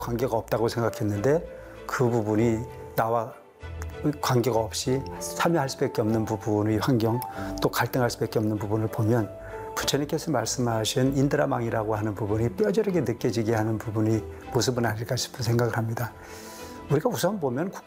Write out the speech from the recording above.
관계가 없다고 생각했는데 그 부분이 나와 관계가 없이 참여할 수밖에 없는 부분의 환경, 또 갈등할 수밖에 없는 부분을 보면 부처님께서 말씀하신 인드라망이라고 하는 부분이 뼈저리게 느껴지게 하는 부분이 모습은 아닐까 싶은 생각을 합니다. 우리가 우선 보면